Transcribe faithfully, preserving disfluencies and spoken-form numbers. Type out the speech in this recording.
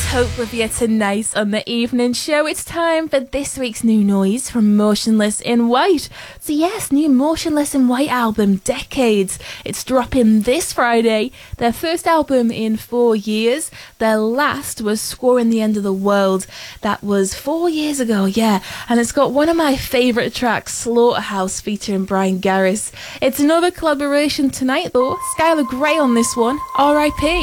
Hope with you tonight on the evening show. It's time for this week's new noise from Motionless in White. So yes, new Motionless in White album, Decades. It's dropping this Friday. Their first album in four years. Their last was Scoring the End of the World. That was four years ago, yeah. And it's got one of my favourite tracks, Slaughterhouse, featuring Brian Garris. It's another collaboration tonight though. Skylar Grey on this one. R I P